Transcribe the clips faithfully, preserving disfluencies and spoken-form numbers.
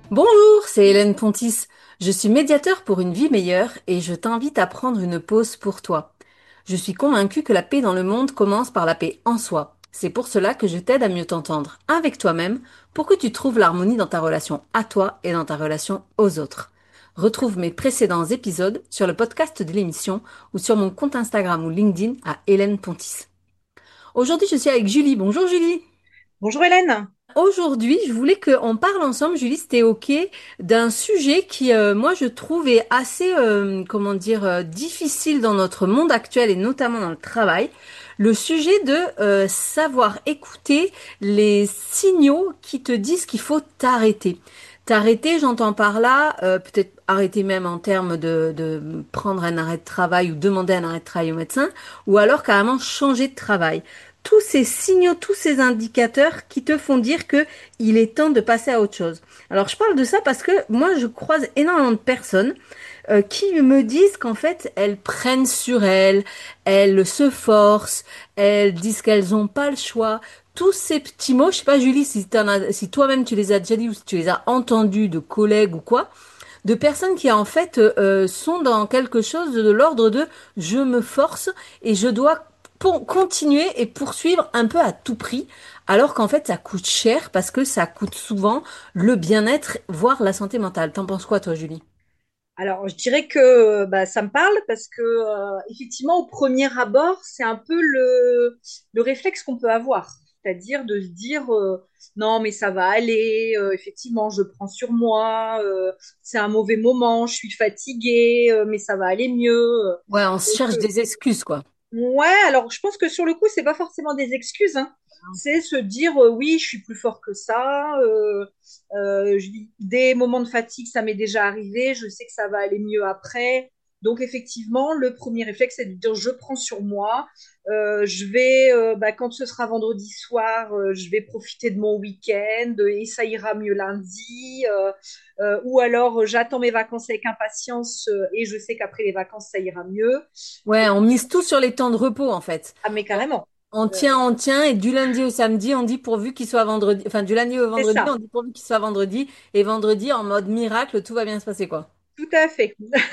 Bonjour, c'est Hélène Pontis. Je suis médiateur pour une vie meilleure et je t'invite à prendre une pause pour toi. Je suis convaincue que la paix dans le monde commence par la paix en soi. C'est pour cela que je t'aide à mieux t'entendre avec toi-même pour que tu trouves l'harmonie dans ta relation à toi et dans ta relation aux autres. Retrouve mes précédents épisodes sur le podcast de l'émission ou sur mon compte Instagram ou LinkedIn à Hélène Pontis. Aujourd'hui, je suis avec Julie. Bonjour Julie. Bonjour Hélène. Aujourd'hui, je voulais qu'on parle ensemble, Julie, c'était OK, d'un sujet qui, euh, moi, je trouve est assez, euh, comment dire, euh, difficile dans notre monde actuel et notamment dans le travail. Le sujet de euh, savoir écouter les signaux qui te disent qu'il faut t'arrêter. T'arrêter, j'entends par là, euh, peut-être arrêter même en termes de, de prendre un arrêt de travail ou demander un arrêt de travail au médecin, ou alors carrément changer de travail tous ces signaux, tous ces indicateurs qui te font dire que il est temps de passer à autre chose. Alors je parle de ça parce que moi je croise énormément de personnes euh, qui me disent qu'en fait elles prennent sur elles, elles se forcent, elles disent qu'elles n'ont pas le choix. Tous ces petits mots, je sais pas Julie si, t'en as, si toi-même tu les as déjà dit ou si tu les as entendus de collègues ou quoi, de personnes qui en fait euh, sont dans quelque chose de l'ordre de je me force et je dois pour continuer et poursuivre un peu à tout prix, alors qu'en fait ça coûte cher parce que ça coûte souvent le bien-être, voire la santé mentale. T'en penses quoi toi, Julie? Alors, je dirais que bah, ça me parle parce que euh, effectivement, au premier abord, c'est un peu le, le réflexe qu'on peut avoir, c'est-à-dire de se dire euh, non, mais ça va aller. Euh, effectivement, je prends sur moi. Euh, c'est un mauvais moment. Je suis fatiguée, euh, mais ça va aller mieux. Ouais, on se Donc, cherche euh, des excuses, quoi. Ouais, alors je pense que sur le coup, c'est pas forcément des excuses, hein. C'est se dire euh, oui, je suis plus fort que ça. Euh, euh, je- des moments de fatigue, ça m'est déjà arrivé. Je sais que ça va aller mieux après. Donc effectivement, le premier réflexe, c'est de dire je prends sur moi. Euh, je vais, euh, bah, quand ce sera vendredi soir, euh, je vais profiter de mon week-end et ça ira mieux lundi. Euh, euh, ou alors euh, j'attends mes vacances avec impatience euh, et je sais qu'après les vacances, ça ira mieux. Ouais, on mise tout sur les temps de repos en fait. Ah, mais On, carrément. on Euh, tient, on tient, et du lundi au samedi, on dit pourvu qu'il soit vendredi. Enfin, du lundi au c'est vendredi, ça, on dit pourvu qu'il soit vendredi. Et vendredi, en mode miracle, tout va bien se passer, quoi. tout à fait.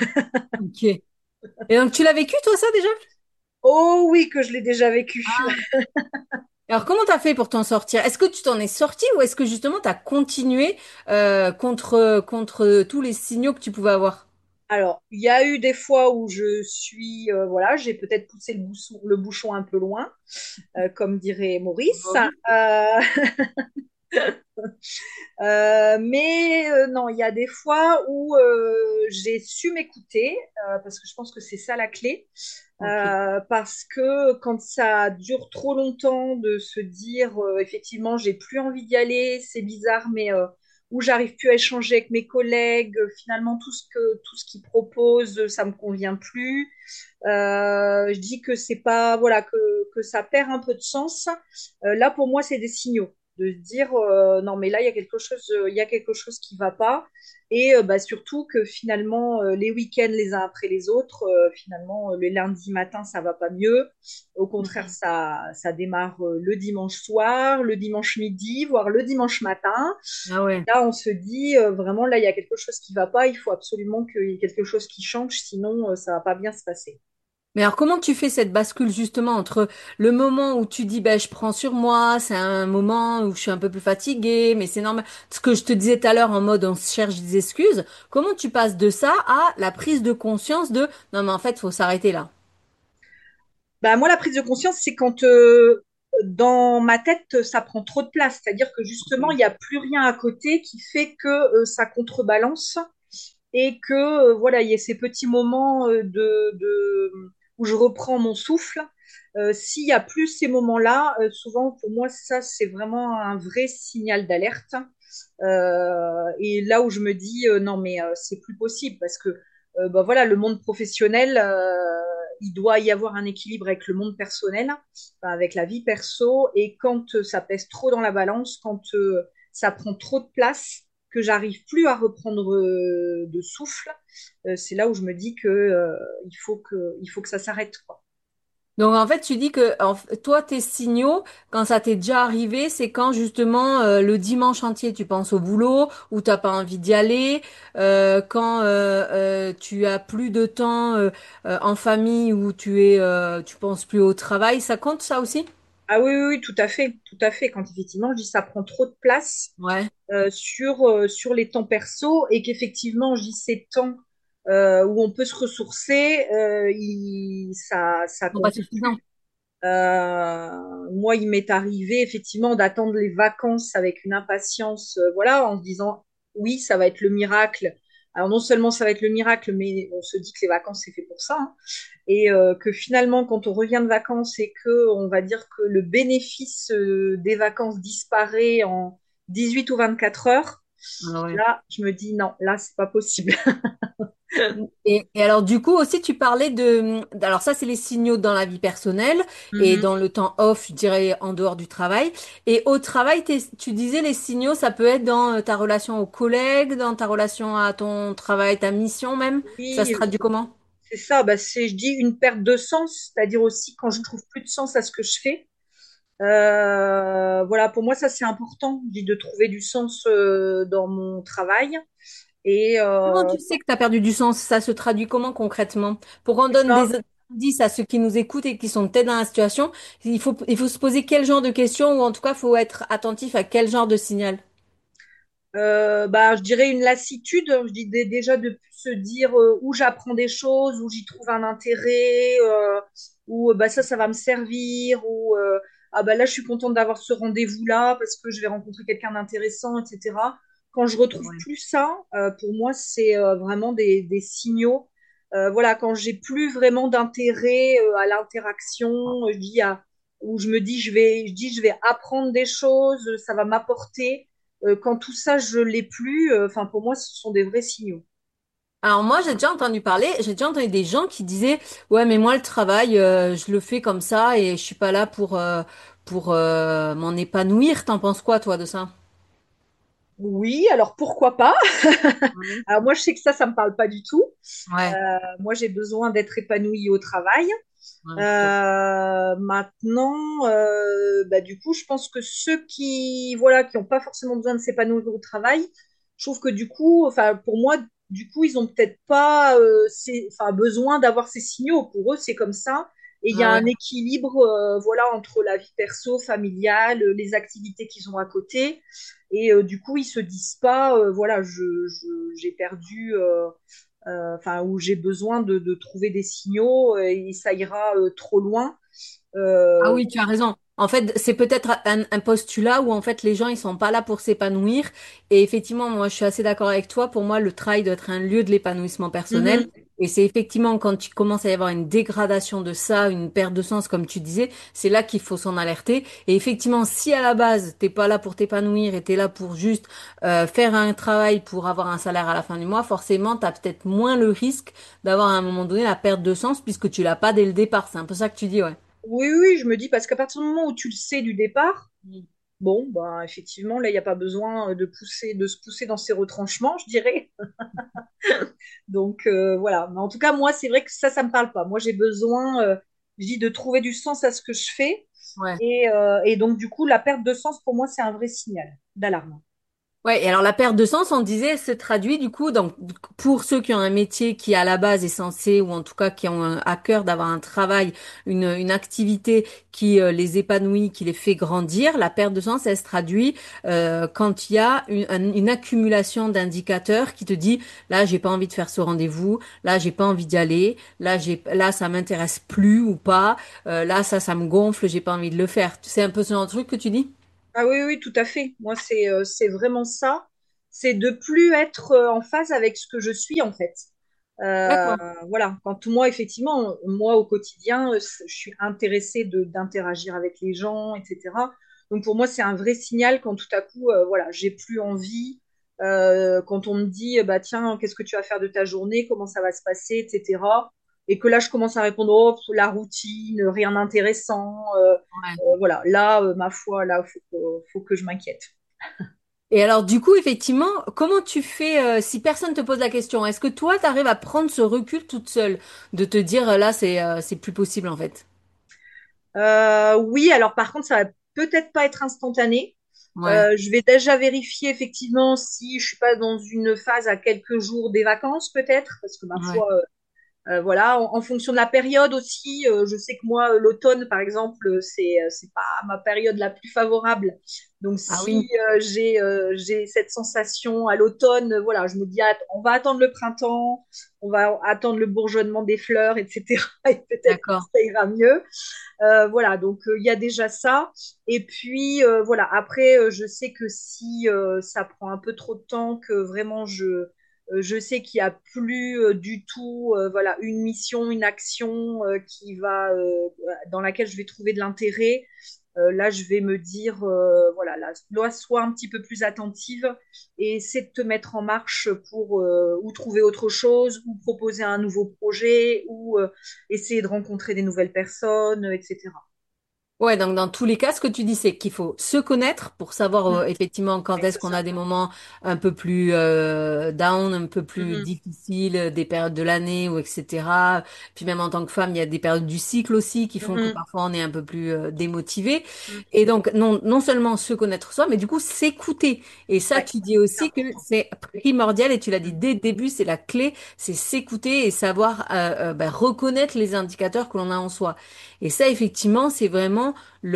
Ok. Et donc, tu l'as vécu, toi, ça, déjà? Oh oui, que je l'ai déjà vécu. Alors, comment t'as fait pour t'en sortir? Est-ce que tu t'en es sorti ou est-ce que justement t'as continué euh, contre, contre tous les signaux que tu pouvais avoir? Alors, il y a eu des fois où je suis, euh, voilà, j'ai peut-être poussé le bouchon, le bouchon un peu loin, euh, comme dirait Maurice. Euh, euh, mais euh, non, il y a des fois où euh, j'ai su m'écouter, euh, parce que je pense que c'est ça la clé. Ok. Euh, parce que quand ça dure trop longtemps de se dire euh, effectivement j'ai plus envie d'y aller, c'est bizarre, mais euh, où j'arrive plus à échanger avec mes collègues, euh, finalement tout ce que tout ce qu'ils proposent, euh, ça me convient plus. Euh, je dis que c'est pas voilà que que ça perd un peu de sens. Euh, là pour moi c'est des signaux de se dire euh, non mais là il y a quelque chose euh, il y a quelque chose qui va pas et euh, bah, surtout que finalement, euh, les week-ends les uns après les autres, euh, finalement, euh, le lundi matin, ça va pas mieux. Au contraire, Mhm. ça, ça démarre euh, le dimanche soir, le dimanche midi, voire le dimanche matin. Ah Et ouais. là, on se dit, euh, vraiment, là, il y a quelque chose qui va pas, il faut absolument qu'il y ait quelque chose qui change, sinon, euh, ça va pas bien se passer. Mais alors, comment tu fais cette bascule justement entre le moment où tu dis, ben, je prends sur moi, c'est un moment où je suis un peu plus fatiguée, mais c'est normal. Ce que je te disais tout à l'heure en mode on se cherche des excuses. Comment tu passes de ça à la prise de conscience de, non, mais en fait, faut s'arrêter là. Bah, moi, la prise de conscience, c'est quand euh, dans ma tête, ça prend trop de place. C'est-à-dire que justement, il Ok. n'y a plus rien à côté qui fait que euh, ça contrebalance et que euh, voilà, il y ait ces petits moments euh, de, de- où je reprends mon souffle. Euh, s'il y a plus ces moments-là, euh, souvent pour moi, ça, c'est vraiment un vrai signal d'alerte. Euh, et là où je me dis, euh, non, mais euh, c'est plus possible parce que euh, bah, voilà, le monde professionnel, euh, il doit y avoir un équilibre avec le monde personnel, enfin, avec la vie perso. Et quand euh, ça pèse trop dans la balance, quand euh, ça prend trop de place, que j'arrive plus à reprendre euh, de souffle, euh, c'est là où je me dis que euh, il faut que il faut que ça s'arrête, quoi. Donc en fait, tu dis que en f- toi, tes signaux, quand ça t'est déjà arrivé, c'est quand justement euh, le dimanche entier, tu penses au boulot ou t'as pas envie d'y aller, euh, quand euh, euh, tu as plus de temps euh, euh, en famille ou tu es, euh, tu penses plus au travail, ça compte ça aussi? Ah oui, oui, oui, tout à fait, tout à fait. Quand effectivement, je dis ça prend trop de place Ouais. euh, sur, euh, sur les temps perso et qu'effectivement, je dis ces temps euh, où on peut se ressourcer, euh, il, ça, ça Non, pas compte suffisant. plus. Euh, moi, il m'est arrivé effectivement d'attendre les vacances avec une impatience, euh, voilà, en se disant oui, ça va être le miracle. Alors non seulement ça va être le miracle, mais on se dit que les vacances c'est fait pour ça, hein. Et euh, que finalement, quand on revient de vacances et que on va dire que le bénéfice euh, des vacances disparaît en dix-huit ou vingt-quatre heures, Ah ouais. là, je me dis non, là, c'est pas possible. Et, et alors du coup aussi tu parlais de alors ça c'est les signaux dans la vie personnelle et Mhm. dans le temps off je dirais en dehors du travail et au travail t'es- tu disais les signaux ça peut être dans euh, ta relation aux collègues dans ta relation à ton travail ta mission même ça se Oui, traduit comment? c'est ça. Bah, c'est, je dis, une perte de sens, c'est-à-dire aussi quand je trouve plus de sens à ce que je fais. Euh, voilà, pour moi, ça c'est important, je dis, de trouver du sens euh, dans mon travail. Et Comment euh, tu sais que tu as perdu du sens? Ça se traduit comment concrètement? Pour qu'on c'est donne ça. des indices à ceux qui nous écoutent et qui sont peut-être dans la situation, il faut, il faut se poser quel genre de questions ou en tout cas, il faut être attentif à quel genre de signal. Euh, bah, je dirais une lassitude. Je dis dé- déjà de plus se dire euh, où j'apprends des choses, où j'y trouve un intérêt, euh, où euh, bah, ça, ça va me servir, ou euh, ah bah là, je suis contente d'avoir ce rendez-vous-là parce que je vais rencontrer quelqu'un d'intéressant, et cetera. Quand je retrouve Ouais. plus ça, euh, pour moi, c'est euh, vraiment des, des signaux. Euh, voilà, quand j'ai plus vraiment d'intérêt euh, à l'interaction, je dis à, où je me dis je vais, je dis je vais apprendre des choses, ça va m'apporter. Euh, quand tout ça, je l'ai plus, euh, enfin pour moi, ce sont des vrais signaux. Alors moi, j'ai déjà entendu parler, j'ai déjà entendu des gens qui disaient, ouais, mais moi, le travail, euh, je le fais comme ça et je suis pas là pour, euh, pour euh, m'en épanouir. T'en penses quoi, toi, de ça? Oui, alors pourquoi pas? Ouais. Alors moi, je sais que ça, ça me parle pas du tout. Ouais, Euh, moi, j'ai besoin d'être épanouie au travail. ouais, tout à fait. Euh, maintenant, euh, bah, du coup, je pense que ceux qui, voilà, qui n'ont pas forcément besoin de s'épanouir au travail, je trouve que du coup, enfin, pour moi, du coup, ils ont peut-être pas, euh, ces- enfin, besoin d'avoir ces signaux. Pour eux, c'est comme ça. Et il y Ah a ouais. un équilibre, euh, voilà, entre la vie perso, familiale, les activités qu'ils ont à côté. Et euh, du coup, ils se disent pas, euh, voilà, je, je- j'ai perdu. euh, euh, enfin où j'ai besoin de, de trouver des signaux euh, et ça ira euh, trop loin. Ah Euh, oui, tu as raison. En fait, c'est peut-être un, un postulat où en fait les gens ils sont pas là pour s'épanouir. Et effectivement, moi je suis assez d'accord avec toi. Pour moi, le travail doit être un lieu de l'épanouissement personnel. mhm. Et c'est effectivement quand tu commences à y avoir une dégradation de ça, une perte de sens, comme tu disais, c'est là qu'il faut s'en alerter. Et effectivement, si à la base t'es pas là pour t'épanouir et t'es là pour juste euh, faire un travail pour avoir un salaire à la fin du mois, forcément, t'as peut-être moins le risque d'avoir à un moment donné la perte de sens puisque tu l'as pas dès le départ. C'est un peu ça que tu dis, ouais. Oui, oui, je me dis parce qu'à partir du moment où tu le sais du départ, bon, ben effectivement, là, il n'y a pas besoin de pousser, de se pousser dans ses retranchements, je dirais. Donc euh, voilà. Mais en tout cas, moi, c'est vrai que ça, ça me parle pas. Moi, j'ai besoin, euh, je dis, de trouver du sens à ce que je fais. Ouais. Et, euh, et donc, du coup, la perte de sens, pour moi, c'est un vrai signal d'alarme. Ouais, et alors la perte de sens, on disait, se traduit du coup, donc pour ceux qui ont un métier qui à la base est censé, ou en tout cas qui ont un- à cœur d'avoir un travail, une, une activité qui euh, les épanouit, qui les fait grandir, la perte de sens, elle se traduit euh, quand il y a une, un- une accumulation d'indicateurs qui te dit, là j'ai pas envie de faire ce rendez-vous, là j'ai pas envie d'y aller, là j'ai, là ça m'intéresse plus ou pas, euh, là ça ça me gonfle, j'ai pas envie de le faire. C'est un peu ce genre de truc que tu dis? Ah oui, oui, tout à fait. Moi, c'est euh, c'est vraiment ça. C'est de plus être euh, en phase avec ce que je suis, en fait. Euh, D'accord. voilà. Quand moi, effectivement, moi, au quotidien, euh, je suis intéressée de d'interagir avec les gens, et cetera. Donc, pour moi, c'est un vrai signal quand tout à coup, euh, voilà, j'ai plus envie. Euh, quand on me dit, bah tiens, qu'est-ce que tu vas faire de ta journée, comment ça va se passer, et cetera. Et que là, je commence à répondre, oh, la routine, rien d'intéressant. euh, euh, voilà, là, euh, ma foi, là, faut que, faut que je m'inquiète. Et alors, du coup, effectivement, comment tu fais euh, si personne te pose la question? Est-ce que toi, tu arrives à prendre ce recul toute seule, de te dire euh, là, c'est euh, c'est plus possible en fait? Euh, oui, alors par contre, ça va peut-être pas être instantané. Ouais, Euh, je vais déjà vérifier effectivement si je suis pas dans une phase à quelques jours des vacances, peut-être, parce que ma ouais. foi, Euh, voilà, en, en fonction de la période aussi, euh, je sais que moi, euh, l'automne, par exemple, euh, c'est euh, c'est pas ma période la plus favorable. Donc, Ah oui, si euh, j'ai euh, j'ai cette sensation à l'automne, euh, voilà, je me dis, att- on va attendre le printemps, on va attendre le bourgeonnement des fleurs, et cetera. Et peut-être que d'accord. ça ira mieux. Euh, voilà, donc euh, il y a déjà ça. Et puis, euh, voilà, après, euh, je sais que si euh, ça prend un peu trop de temps, que vraiment je euh, je sais qu'il n'y a plus euh, du tout euh, voilà, une mission, une action euh, qui va, euh, dans laquelle je vais trouver de l'intérêt. Euh, là, je vais me dire, euh, voilà, là, là, sois un petit peu plus attentive et essaie de te mettre en marche pour euh, ou trouver autre chose, ou proposer un nouveau projet, ou euh, essayer de rencontrer des nouvelles personnes, et cetera. Ouais, donc dans tous les cas, ce que tu dis, c'est qu'il faut se connaître pour savoir Mm. euh, effectivement quand Ouais, est-ce c'est qu'on a ça. des moments un peu plus euh, down, un peu plus Mhm. difficiles, euh, des périodes de l'année ou et cetera. Puis même en tant que femme, il y a des périodes du cycle aussi qui font que Mhm. parfois on est un peu plus euh, démotivé. Mhm. Et donc non, non seulement se connaître soi, mais du coup s'écouter. Et ça, Ouais, tu dis c'est aussi que important. c'est primordial et tu l'as dit Mhm. dès le début, c'est la clé, c'est s'écouter et savoir euh, euh, ben, reconnaître les indicateurs que l'on a en soi. Et ça, effectivement, c'est vraiment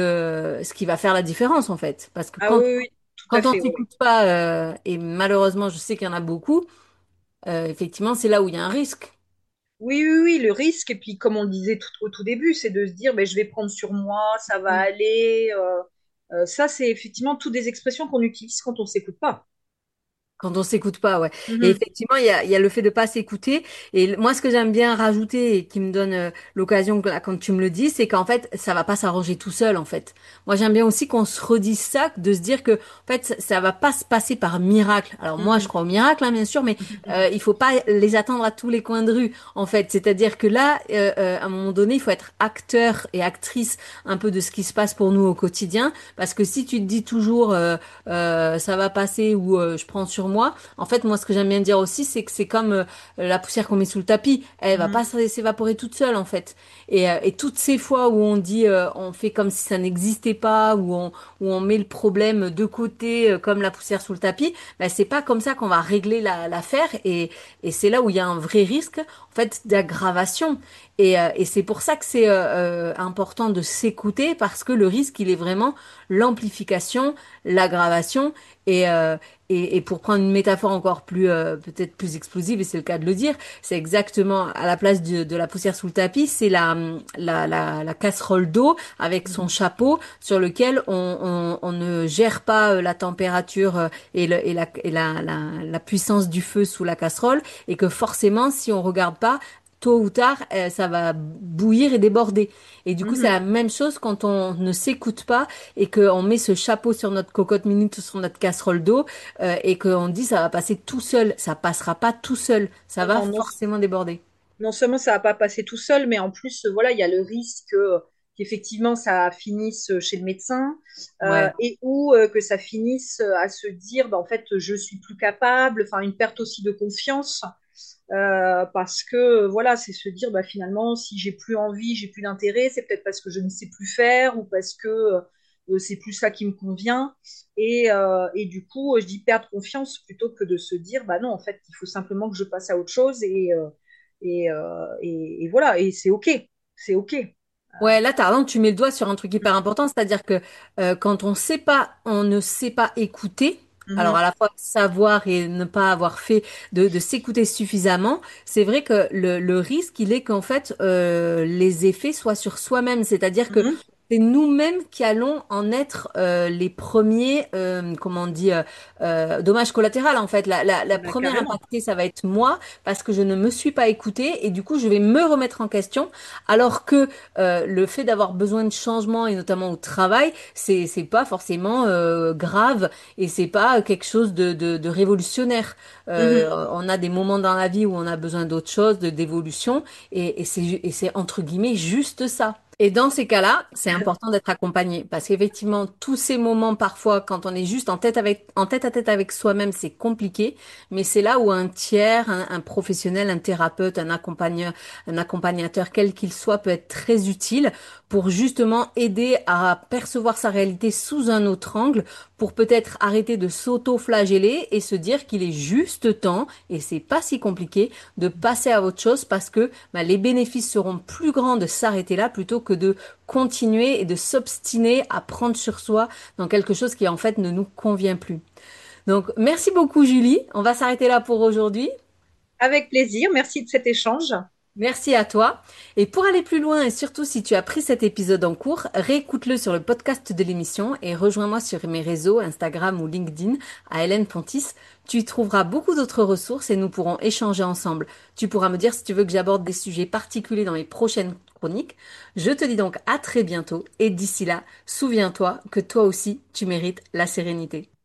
le, ce qui va faire la différence en fait. Parce que Ah quand, oui, oui, tout à quand on fait, oui. Oui. s'écoute pas, euh, et malheureusement je sais qu'il y en a beaucoup, euh, effectivement c'est là où il y a un risque. Oui, oui, oui, le risque, et puis comme on le disait tout, au tout début, c'est de se dire, ben, je vais prendre sur moi, ça va Mm. aller. euh, euh, ça, c'est effectivement toutes des expressions qu'on utilise quand on s'écoute pas. Quand on s'écoute pas, ouais. Et Mhm. effectivement, il y a, il y a le fait de pas s'écouter. Et l- moi, ce que j'aime bien rajouter et qui me donne euh, l'occasion, que- là, quand tu me le dis, c'est qu'en fait, ça va pas s'arranger tout seul, en fait. Moi, j'aime bien aussi qu'on se redise ça, de se dire que, en fait, ça, ça va pas se passer par miracle. Alors moi, je Mhm. crois au miracle, hein, bien sûr, mais euh, il faut pas les attendre à tous les coins de rue, en fait. C'est-à-dire que là, euh, euh, à un moment donné, il faut être acteur et actrice un peu de ce qui se passe pour nous au quotidien, parce que si tu te dis toujours, euh, euh, ça va passer ou euh, je prends sur moi. En fait, moi, ce que j'aime bien dire aussi, c'est que c'est comme euh, la poussière qu'on met sous le tapis. Elle va Mhm. pas s- s'évaporer toute seule, en fait. Et, euh, et toutes ces fois où on dit, euh, on fait comme si ça n'existait pas, où on, où on met le problème de côté, euh, comme la poussière sous le tapis, ben, c'est pas comme ça qu'on va régler la, l'affaire. Et, et c'est là où il y a un vrai risque, en fait, d'aggravation. Et, euh, et c'est pour ça que c'est euh, euh, important de s'écouter, parce que le risque, il est vraiment l'amplification, l'aggravation. Et, euh, et, et pour prendre une métaphore encore plus euh, peut-être plus explosive, et c'est le cas de le dire, c'est exactement à la place de, de la poussière sous le tapis, c'est la, la, la, la casserole d'eau avec son Mhm. chapeau sur lequel on, on, on ne gère pas euh, la température euh, et, le, et, la, et la, la, la puissance du feu sous la casserole, et que forcément, si on regarde pas, tôt ou tard, euh, ça va bouillir et déborder. Et du coup, c'est Mhm. la même chose quand on ne s'écoute pas et qu'on met ce chapeau sur notre cocotte minute ou sur notre casserole d'eau, euh, et qu'on dit ça va passer tout seul. Ça passera pas tout seul. Ça Non, va non, non, forcément déborder. non seulement ça va pas passer tout seul, mais en plus, euh, voilà, il y a le risque euh, qu'effectivement ça finisse chez le médecin, euh, Ouais. et ou euh, que ça finisse euh, à se dire, bah, en fait, je suis plus capable, enfin une perte aussi de confiance, euh, parce que euh, voilà, c'est se dire, bah, finalement, si j'ai plus envie, j'ai plus d'intérêt, c'est peut-être parce que je ne sais plus faire, ou parce que euh, c'est plus ça qui me convient. Et, euh, et du coup, je dis perdre confiance plutôt que de se dire, bah non, en fait, il faut simplement que je passe à autre chose, et, euh, et, euh, et, et voilà, et c'est OK, c'est OK. Ouais, là, t'as raison, tu mets le doigt sur un truc hyper important, c'est-à-dire que euh, quand on sait pas, on ne sait pas écouter. Alors Mhm. à la fois savoir et ne pas avoir fait de, de s'écouter suffisamment, c'est vrai que le, le risque, il est qu'en fait euh, les effets soient sur soi-même, c'est-à-dire que Mhm. c'est nous-mêmes qui allons en être euh, les premiers, euh, comment on dit, euh, euh, dommages collatéraux en fait. La, la, la Ah bah, première carrément. impactée, ça va être moi parce que je ne me suis pas écoutée et du coup je vais me remettre en question, alors que euh, le fait d'avoir besoin de changement et notamment au travail, c'est c'est pas forcément euh, grave et c'est pas quelque chose de de, de révolutionnaire. Mhm. Euh, on a des moments dans la vie où on a besoin d'autre chose, de d'évolution et, et c'est ju- et c'est entre guillemets juste ça. Et dans ces cas-là, c'est important d'être accompagné parce qu'effectivement, tous ces moments parfois, quand on est juste en tête avec, en tête à tête avec soi-même, c'est compliqué. Mais c'est là où un tiers, un, un professionnel, un thérapeute, un accompagneur, un accompagnateur, quel qu'il soit, peut être très utile pour justement aider à percevoir sa réalité sous un autre angle, pour peut-être arrêter de s'auto-flageller et se dire qu'il est juste temps, et c'est pas si compliqué, de passer à autre chose parce que bah, les bénéfices seront plus grands de s'arrêter là plutôt que de continuer et de s'obstiner à prendre sur soi dans quelque chose qui en fait ne nous convient plus. Donc merci beaucoup Julie, on va s'arrêter là pour aujourd'hui. Avec plaisir. Merci de cet échange. Merci à toi. Et pour aller plus loin, et surtout si tu as pris cet épisode en cours, réécoute-le sur le podcast de l'émission et rejoins-moi sur mes réseaux, Instagram ou LinkedIn, à Hélène Pontis. Tu y trouveras beaucoup d'autres ressources et nous pourrons échanger ensemble. Tu pourras me dire si tu veux que j'aborde des sujets particuliers dans mes prochaines chroniques. Je te dis donc à très bientôt et d'ici là, souviens-toi que toi aussi, tu mérites la sérénité.